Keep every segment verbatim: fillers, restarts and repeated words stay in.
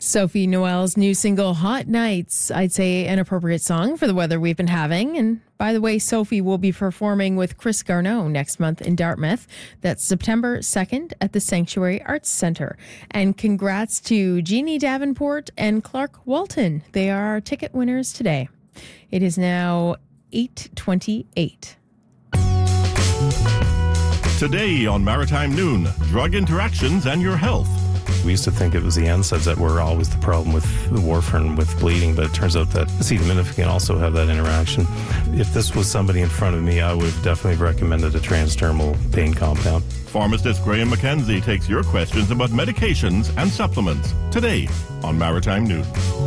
Sophie Noel's new single, Hot Nights, I'd say an appropriate song for the weather we've been having. And by the way, Sophie will be performing with Chris Garneau next month in Dartmouth. That's September second at the Sanctuary Arts Centre. And congrats to Jeannie Davenport and Clark Walton. They are our ticket winners today. It is now eight twenty-eight. Today on Maritime Noon, drug interactions and your health. We used to think it was the N SAIDs that were always the problem with the warfarin, with bleeding, but it turns out that acetaminophen can also have that interaction. If this was somebody in front of me, I would have definitely recommended a transdermal pain compound. Pharmacist Graham McKenzie takes your questions about medications and supplements today on Maritime Noon.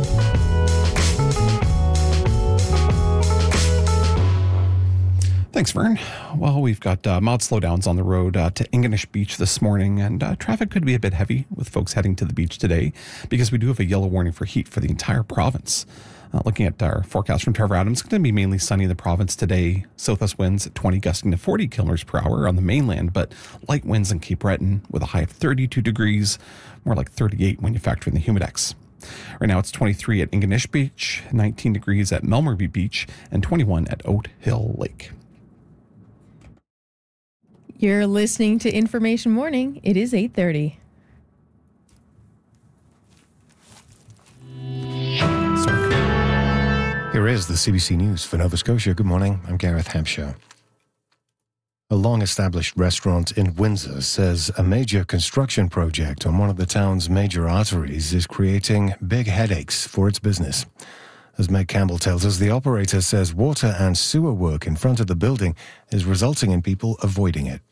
Thanks, Vern. Well, we've got uh, mild slowdowns on the road uh, to Ingonish Beach this morning, and uh, traffic could be a bit heavy with folks heading to the beach today because we do have a yellow warning for heat for the entire province. Uh, looking at our forecast from Trevor Adams, it's going to be mainly sunny in the province today. Southwest winds at twenty, gusting to forty kilometers per hour on the mainland, but light winds in Cape Breton with a high of thirty-two degrees, more like thirty-eight when you factor in the humidex. Right now it's twenty-three at Ingonish Beach, nineteen degrees at Melmerby Beach, and twenty-one at Oat Hill Lake. You're listening to Information Morning. It is eight thirty. Here is the C B C News for Nova Scotia. Good morning. I'm Gareth Hampshire. A long-established restaurant in Windsor says a major construction project on one of the town's major arteries is creating big headaches for its business. As Meg Campbell tells us, the operator says water and sewer work in front of the building is resulting in people avoiding it.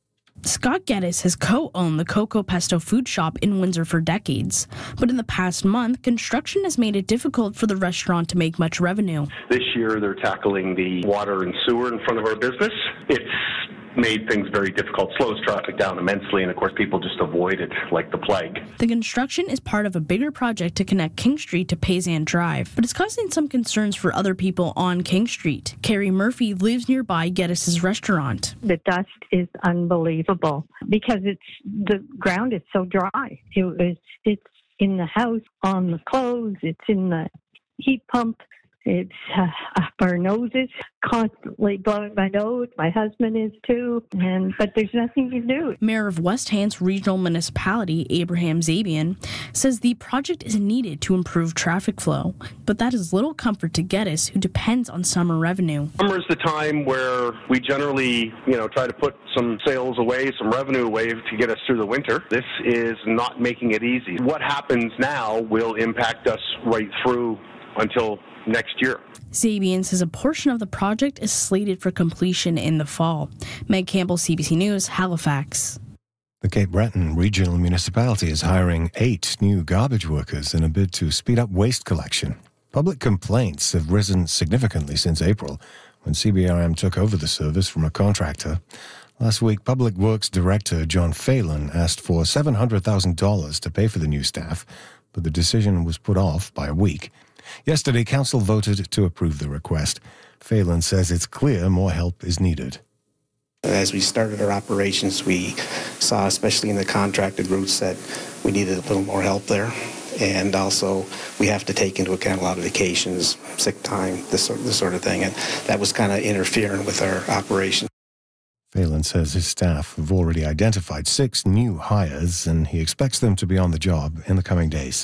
Scott Geddes has co-owned the Coco Pesto food shop in Windsor for decades. But in the past month, construction has made it difficult for the restaurant to make much revenue. This year, they're tackling the water and sewer in front of our business. It's made things very difficult, slows traffic down immensely, and of course people just avoid it like the plague. The construction is part of a bigger project to connect King Street to Paysan Drive, but it's causing some concerns for other people on King Street. Carrie Murphy lives nearby Geddes' restaurant. The dust is unbelievable because it's the ground is so dry. It was, it's in the house, on the clothes, it's in the heat pump. It's uh, up our noses, constantly blowing my nose. My husband is too, and but there's nothing to do. Mayor of West Hants Regional Municipality, Abraham Zabian, says the project is needed to improve traffic flow, but that is little comfort to Geddes, who depends on summer revenue. Summer is the time where we generally, you know, try to put some sales away, some revenue away to get us through the winter. This is not making it easy. What happens now will impact us right through until next year. Zabian says a portion of the project is slated for completion in the fall. Meg Campbell, C B C News, Halifax. The Cape Breton Regional Municipality is hiring eight new garbage workers in a bid to speed up waste collection. Public complaints have risen significantly since April, when C B R M took over the service from a contractor. Last week, Public Works Director John Phelan asked for seven hundred thousand dollars to pay for the new staff, but the decision was put off by a week. Yesterday, Council voted to approve the request. Phelan says it's clear more help is needed. As we started our operations, we saw, especially in the contracted routes, that we needed a little more help there. And also, we have to take into account a lot of vacations, sick time, this sort, this sort of thing. And that was kind of interfering with our operation. Phelan says his staff have already identified six new hires, and he expects them to be on the job in the coming days.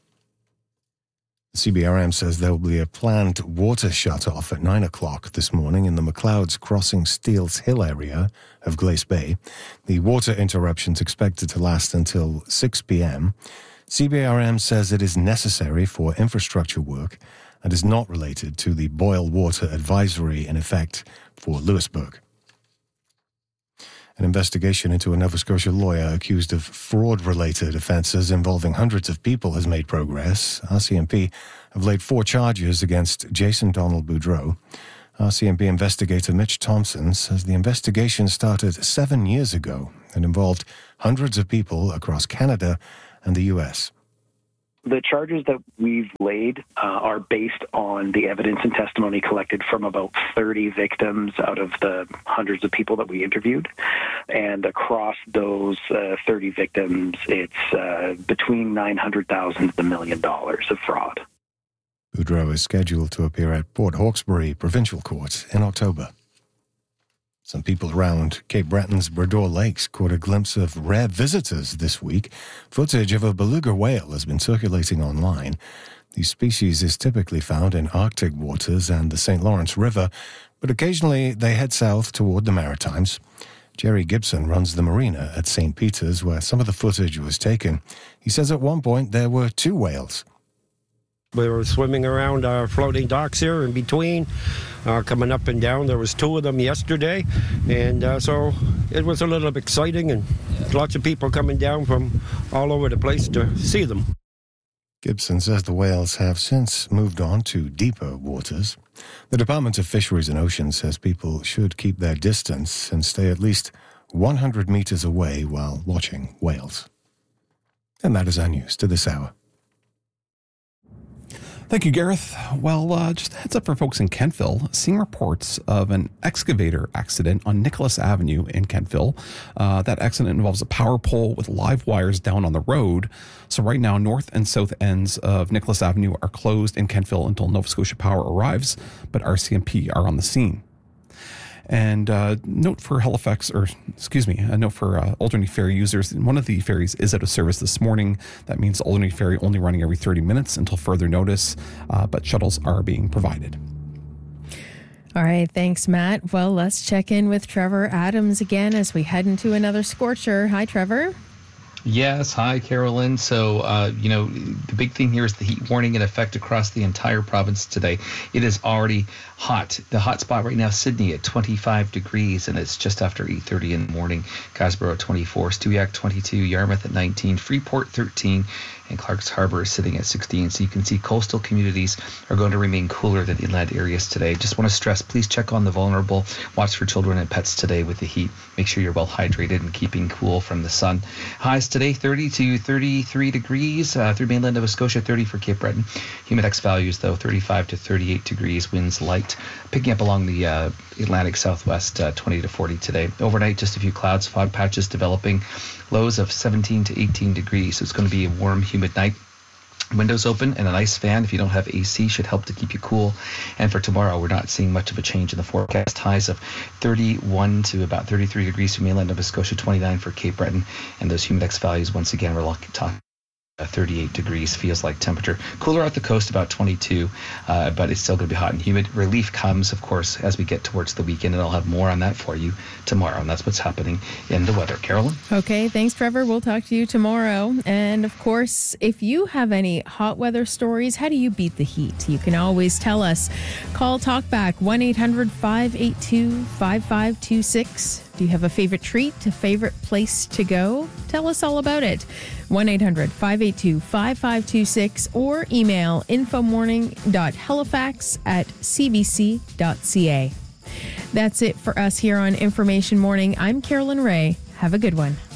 The C B R M says there will be a planned water shut-off at nine o'clock this morning in the McLeod's Crossing Steels Hill area of Glace Bay. The water interruption is expected to last until six p.m. C B R M says it is necessary for infrastructure work and is not related to the boil water advisory in effect for Louisbourg. An investigation into a Nova Scotia lawyer accused of fraud-related offences involving hundreds of people has made progress. R C M P have laid four charges against Jason Donald Boudreau. R C M P investigator Mitch Thompson says the investigation started seven years ago and involved hundreds of people across Canada and the U S. The charges that we've laid uh, are based on the evidence and testimony collected from about thirty victims out of the hundreds of people that we interviewed. And across those uh, thirty victims, it's uh, between nine hundred thousand dollars to a million dollars of fraud. Boudreau is scheduled to appear at Port Hawkesbury Provincial Court in October. Some people around Cape Breton's Brador Lakes caught a glimpse of rare visitors this week. Footage of a beluga whale has been circulating online. The species is typically found in Arctic waters and the Saint Lawrence River, but occasionally they head south toward the Maritimes. Jerry Gibson runs the marina at Saint Peter's, where some of the footage was taken. He says at one point there were two whales. We were swimming around our floating docks here in between, uh, coming up and down. There was two of them yesterday, and uh, so it was a little bit exciting, and lots of people coming down from all over the place to see them. Gibson says the whales have since moved on to deeper waters. The Department of Fisheries and Oceans says people should keep their distance and stay at least one hundred meters away while watching whales. And that is our news to this hour. Thank you, Gareth. Well, uh, just a heads up for folks in Kentville, seeing reports of an excavator accident on Nicholas Avenue in Kentville. Uh, that accident involves a power pole with live wires down on the road. So right now, north and south ends of Nicholas Avenue are closed in Kentville until Nova Scotia Power arrives, but R C M P are on the scene. And uh, note for Halifax, or excuse me, a note for uh, Alderney Ferry users. One of the ferries is out of service this morning. That means Alderney Ferry only running every thirty minutes until further notice, uh, but shuttles are being provided. All right, thanks, Matt. Well, let's check in with Trevor Adams again as we head into another scorcher. Hi, Trevor. Yes. Hi, Carolyn. So, uh, you know, the big thing here is the heat warning in effect across the entire province today. It is already hot. The hot spot right now, Sydney at twenty-five degrees, and it's just after eight thirty in the morning. Casbro at twenty-four, Stewiacke twenty-two, Yarmouth at nineteen, Freeport thirteen, and Clark's Harbour is sitting at sixteen. So you can see coastal communities are going to remain cooler than inland areas today. Just want to stress, please check on the vulnerable. Watch for children and pets today with the heat. Make sure you're well hydrated and keeping cool from the sun. Highs today, thirty to thirty-three degrees. Uh, through mainland Nova Scotia, thirty for Cape Breton. Humidex values, though, thirty-five to thirty-eight degrees. Winds light. Picking up along the uh, Atlantic Southwest, uh, twenty to forty today. Overnight, just a few clouds, fog patches developing. Lows of seventeen to eighteen degrees. So it's going to be a warm, humid night. Windows open and a nice fan, if you don't have A C, should help to keep you cool. And for tomorrow, we're not seeing much of a change in the forecast. Highs of thirty-one to about thirty-three degrees for mainland Nova Scotia, twenty-nine for Cape Breton. And those humidex values, once again, we're talking thirty-eight degrees feels like temperature. Cooler out the coast, about twenty-two, uh, but it's still going to be hot and humid. Relief comes, of course, as we get towards the weekend, and I'll have more on that for you tomorrow. And that's what's happening in the weather. Carolyn? Okay, thanks, Trevor. We'll talk to you tomorrow. And of course, if you have any hot weather stories, how do you beat the heat? You can always tell us. Call Talkback, one eight hundred five eight two five five two six. Do you have a favorite treat, a favorite place to go? Tell us all about it. one eight hundred five eight two five five two six or email infomorning.halifax at cbc.ca. That's it for us here on Information Morning. I'm Carolyn Ray. Have a good one.